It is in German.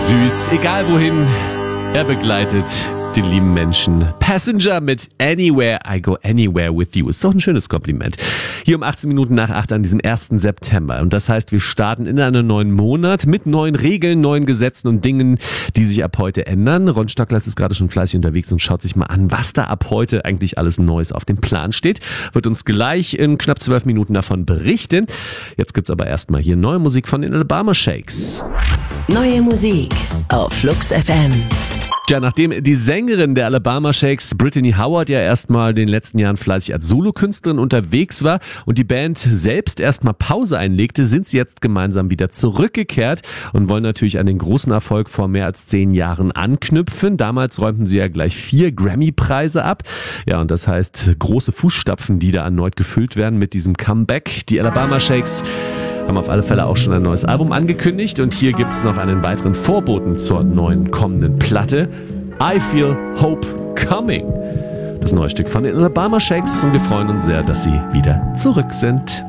süß. Egal wohin, er begleitet den lieben Menschen. Passenger mit Anywhere, I Go Anywhere With You. Ist doch ein schönes Kompliment. Hier um 18 Minuten nach 8 an diesem 1. September. Und das heißt, wir starten in einen neuen Monat mit neuen Regeln, neuen Gesetzen und Dingen, die sich ab heute ändern. Ron Stockler ist gerade schon fleißig unterwegs und schaut sich mal an, was da ab heute eigentlich alles Neues auf dem Plan steht. Wird uns gleich in knapp 12 Minuten davon berichten. Jetzt gibt's aber erstmal hier neue Musik von den Alabama Shakes. Neue Musik auf Flux FM. Ja, nachdem die Sängerin der Alabama Shakes, Brittany Howard, ja erstmal in den letzten Jahren fleißig als Solokünstlerin unterwegs war und die Band selbst erstmal Pause einlegte, sind sie jetzt gemeinsam wieder zurückgekehrt und wollen natürlich an den großen Erfolg vor mehr als 10 Jahren anknüpfen. Damals räumten sie ja gleich 4 Grammy-Preise ab. Ja, und das heißt große Fußstapfen, die da erneut gefüllt werden mit diesem Comeback. Die Alabama Shakes haben auf alle Fälle auch schon ein neues Album angekündigt und hier gibt es noch einen weiteren Vorboten zur neuen kommenden Platte. I Feel Hope Coming. Das neue Stück von den Alabama Shakes und wir freuen uns sehr, dass sie wieder zurück sind.